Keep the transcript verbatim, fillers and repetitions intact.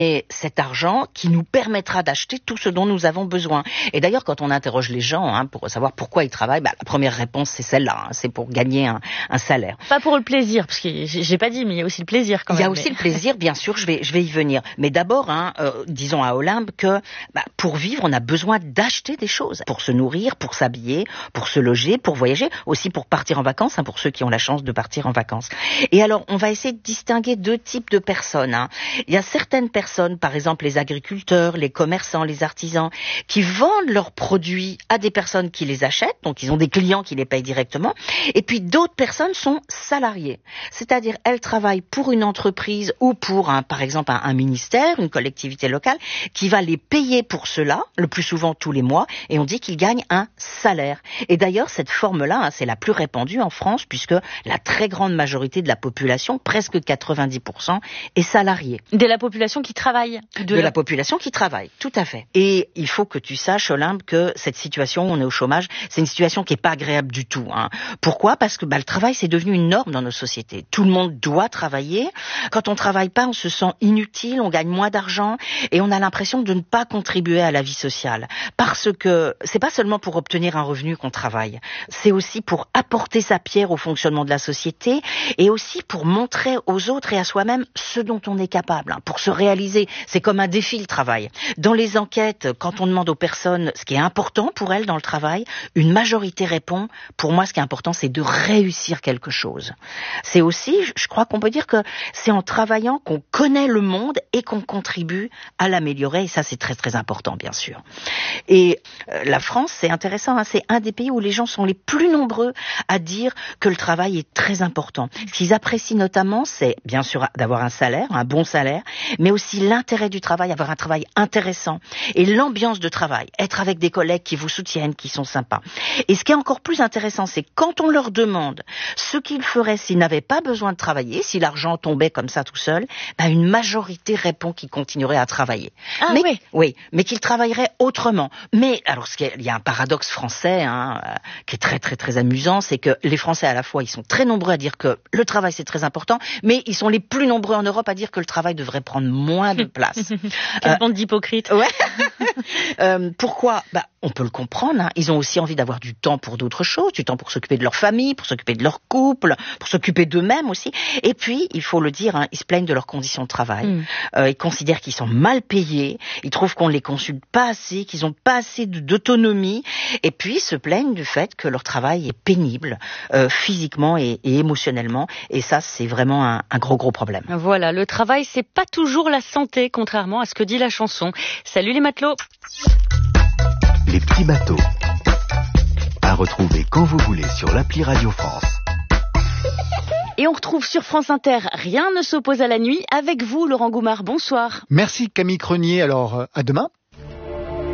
et cet argent qui nous permettra d'acheter tout ce dont nous avons besoin. Et d'ailleurs, quand on interroge les gens hein, pour savoir pourquoi ils travaillent, bah, la première réponse c'est celle-là, hein, c'est pour gagner un, un salaire. Pas pour le plaisir, parce que j'ai pas dit, mais il y a aussi le plaisir quand même. Il y a aussi mais... le plaisir, bien sûr, je vais, je vais y venir. Mais d'abord, hein, euh, disons à Olympe que bah, pour vivre, on a besoin d'acheter des choses, pour se nourrir, pour s'habiller, pour se loger, pour voyager, aussi pour partir en vacances, hein, pour ceux qui ont la chance de partir en vacances. Et alors, on va essayer de distinguer deux types de personnes. Hein. Il y a certaines personnes, par exemple les agriculteurs, les commerçants, les artisans, qui vendent leurs produits à des personnes qui les achètent, donc ils ont des clients qui les payent directement, et puis d'autres personnes sont salariées, c'est-à-dire elles travaillent pour une entreprise ou pour, un, par exemple, un, un ministère, une collectivité locale, qui va les payer pour cela, le plus souvent tous les mois, et on dit qu'ils gagnent un salaire. Et d'ailleurs, cette forme-là, hein, c'est la plus répandue en France, puisque la très grande majorité de la population, presque quatre-vingt-dix pour cent, est salariée. De la population qui travaille. De, de la... la population qui travaille, tout à fait. Et il faut que tu saches, Olympe, que cette situation où on est au chômage, c'est une situation qui est pas agréable du tout. Hein. Pourquoi ? Parce que bah, le travail, c'est devenu une norme dans nos sociétés. Tout le monde doit travailler. Quand on travaille pas, on se sent inutile, on gagne moins d'argent et on a l'impression de ne pas contribuer à la vie sociale. Parce que c'est pas seulement pour obtenir un revenu qu'on travaille, c'est aussi pour apporter sa pierre au fonctionnement de la société et aussi pour montrer aux autres et à soi-même ce dont on est capable, hein, pour se réaliser. C'est comme un défi le travail. Dans les enquêtes, quand on demande aux personnes ce qui est important pour elles dans le travail, une majorité répond, pour moi ce qui est important c'est de réussir quelque chose. C'est aussi, je crois qu'on peut dire que c'est en travaillant qu'on connaît le monde et qu'on contribue à l'améliorer, et ça c'est très très important bien sûr. Et euh, la France, c'est intéressant, hein, c'est un des pays où les gens sont les plus nombreux à dire que le travail est très important. Ce qu'ils apprécient notamment, c'est bien sûr d'avoir un salaire, un bon salaire, mais aussi l'intérêt du travail, avoir un travail intéressant et l'ambiance de travail, être avec des collègues qui vous soutiennent, qui sont sympas. Et ce qui est encore plus intéressant, c'est quand on leur demande ce qu'ils feraient s'ils n'avaient pas besoin de travailler, si l'argent tombait comme ça tout seul, ben une majorité répond qu'ils continueraient à travailler. Ah mais, oui, oui, mais qu'ils travailleraient autrement. Mais alors, ce qui est, il y a un paradoxe français hein, euh, qui est très très très amusant, c'est que les Français à la fois, ils sont très nombreux à dire que le travail c'est très important, mais ils sont les plus nombreux en Europe à dire que le travail devrait prendre moins de place. Quelle euh, bande d'hypocrites. Ouais. euh, pourquoi ? Bah, on peut le comprendre. Hein. Ils ont aussi envie d'avoir du temps pour d'autres choses, du temps pour s'occuper de leur famille, pour s'occuper de leur couple, pour s'occuper d'eux-mêmes aussi. Et puis, il faut le dire, hein, ils se plaignent de leurs conditions de travail. Mm. Euh, ils considèrent qu'ils sont mal payés. Ils trouvent qu'on ne les consulte pas assez, qu'ils n'ont pas assez d'autonomie. Et puis, ils se plaignent du fait que leur travail est pénible, euh, physiquement et, et émotionnellement. Et ça, c'est vraiment un, un gros, gros problème. Voilà, le travail, c'est pas toujours la santé, contrairement à ce que dit la chanson. Salut les matelots. Les petits bateaux. À retrouver quand vous voulez sur l'appli Radio France. Et on retrouve sur France Inter Rien ne s'oppose à la nuit avec vous, Laurent Goumard. Bonsoir. Merci Camille Crenier. Alors, à demain.